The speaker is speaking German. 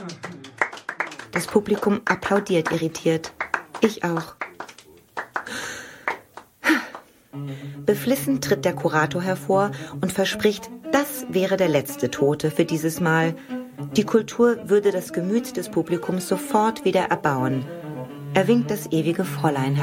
Das Publikum applaudiert irritiert. Ich auch. Beflissen tritt der Kurator hervor und verspricht, das wäre der letzte Tote für dieses Mal. Die Kultur würde das Gemüt des Publikums sofort wieder erbauen. Er winkt das ewige Fräulein heran.